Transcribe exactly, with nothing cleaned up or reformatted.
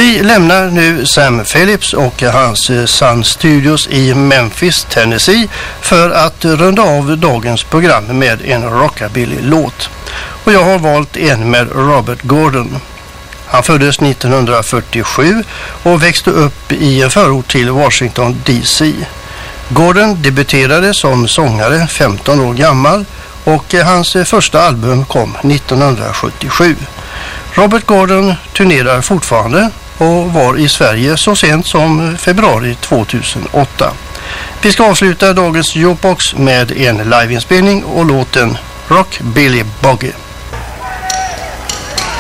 Vi lämnar nu Sam Phillips och hans Sun Studios i Memphis, Tennessee för att runda av dagens program med en rockabilly-låt. Och jag har valt en med Robert Gordon. Han föddes nittonhundrafyrtiosju och växte upp i en förort till Washington D C. Gordon debuterade som sångare femton år gammal och hans första album kom nittonhundrasjuttiosju. Robert Gordon turnerar fortfarande och var i Sverige så sent som februari tvåtusenåtta. Vi ska avsluta dagens Jukebox med en liveinspelning och låten Rock Billy Boggy.